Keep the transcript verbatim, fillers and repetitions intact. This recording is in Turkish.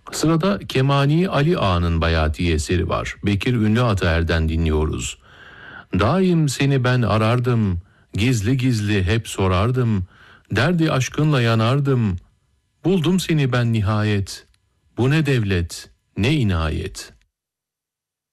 Sırada Kemani Ali Ağa'nın Bayati eseri var. Bekir Ünlü Ataer'den dinliyoruz. Daim seni ben arardım, gizli gizli hep sorardım, derdi aşkınla yanardım, buldum seni ben nihayet, bu ne devlet, ne inayet.